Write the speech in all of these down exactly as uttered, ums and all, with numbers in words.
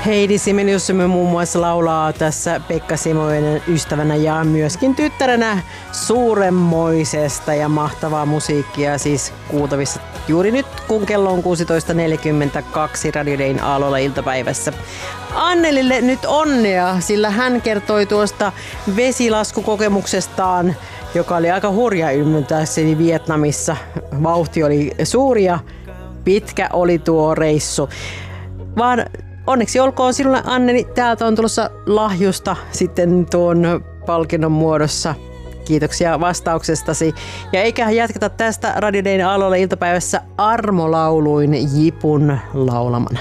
Heidi Sibelius muun muassa laulaa tässä Pekka Simoinen ystävänä ja myöskin tyttärenä suuremmoisesta ja mahtavaa musiikkia siis kuultavissa juuri nyt, kun kello on kuusitoista neljäkymmentäkaksi Radio Dayn Aallolla iltapäivässä. Annelille nyt onnea, sillä hän kertoi tuosta vesilaskukokemuksestaan, joka oli aika hurja ymmärtääkseni Vietnamissa. Vauhti oli suuri ja pitkä oli tuo reissu. Vaan onneksi olkoon sinulle, Anneli. Täältä on tulossa lahjusta sitten tuon palkinnon muodossa. Kiitoksia vastauksestasi. Ja eiköhän jatketa tästä Radio Dayn Aallolla iltapäivässä armolauluin Jipun laulamana.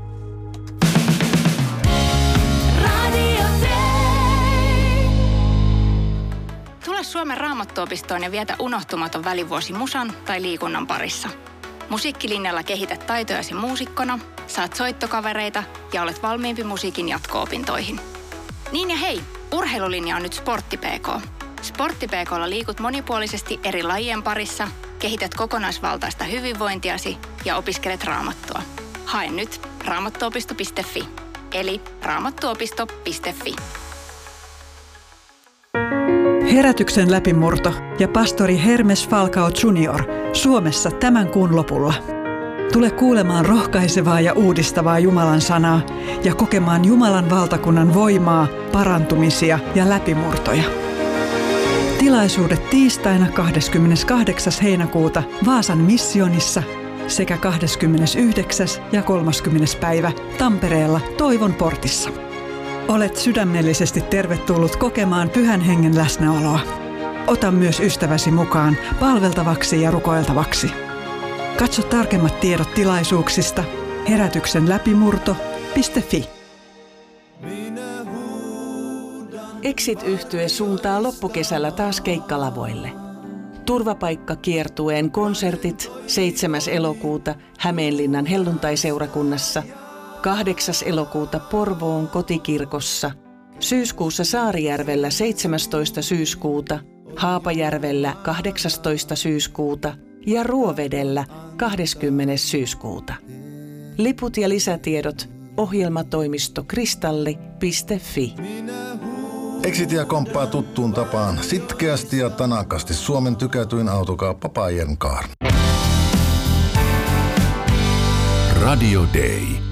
Tule Suomen Raamattuopistoon ja vietä unohtumaton välivuosi musan tai liikunnan parissa. Musiikkilinjalla kehität taitojasi muusikkona, saat soittokavereita ja olet valmiimpi musiikin jatko-opintoihin. Niin ja hei, urheilulinja on nyt Sportti P K. Sportti P K:lla liikut monipuolisesti eri lajien parissa, kehität kokonaisvaltaista hyvinvointiasi ja opiskelet raamattua. Hae nyt raamattuopisto piste fi, eli raamattuopisto piste fi. Herätyksen läpimurto ja pastori Hermes Falcao junior Suomessa tämän kuun lopulla. Tule kuulemaan rohkaisevaa ja uudistavaa Jumalan sanaa ja kokemaan Jumalan valtakunnan voimaa, parantumisia ja läpimurtoja. Tilaisuudet tiistaina kahdeskymmeneskahdeksas heinäkuuta Vaasan missionissa sekä kahdeskymmenesyhdeksäs ja kolmaskymmenes päivä Tampereella Toivon portissa. Olet sydämellisesti tervetullut kokemaan Pyhän Hengen läsnäoloa. Ota myös ystäväsi mukaan palveltavaksi ja rukoiltavaksi. Katso tarkemmat tiedot tilaisuuksista herätyksen läpimurto piste fi. Exit-yhtye suuntaa loppukesällä taas keikkalavoille. Turvapaikkakiertueen konsertit seitsemäs elokuuta Hämeenlinnan helluntaiseurakunnassa, kahdeksas elokuuta Porvoon kotikirkossa, syyskuussa Saarijärvellä seitsemästoista syyskuuta, Haapajärvellä kahdeksastoista syyskuuta ja Ruovedellä kahdeskymmenes syyskuuta. Liput ja lisätiedot ohjelmatoimisto kristalli piste fi. Exitia komppaa tuttuun tapaan sitkeästi ja tanakasti Suomen tykätyin autokauppa Bayern Car. Radio Day.